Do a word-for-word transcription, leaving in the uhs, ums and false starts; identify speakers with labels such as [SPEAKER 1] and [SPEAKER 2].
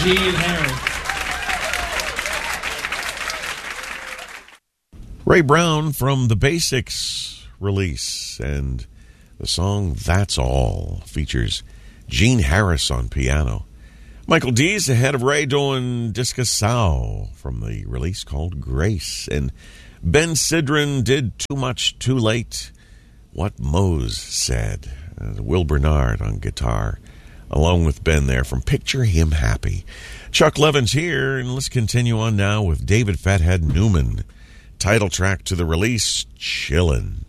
[SPEAKER 1] Gene Harris.
[SPEAKER 2] Ray Brown from the Basics release, and the song That's All features Gene Harris on piano. Michael Dees ahead of Ray doing Disca Sao from the release called Grace. And Ben Sidran did Too Much Too Late, What Mose Said. Uh, Will Bernard on guitar, along with Ben there from Picture Him Happy. Chuck Levin's here, and let's continue on now with David Fathead Newman. Title track to the release, Chillin'.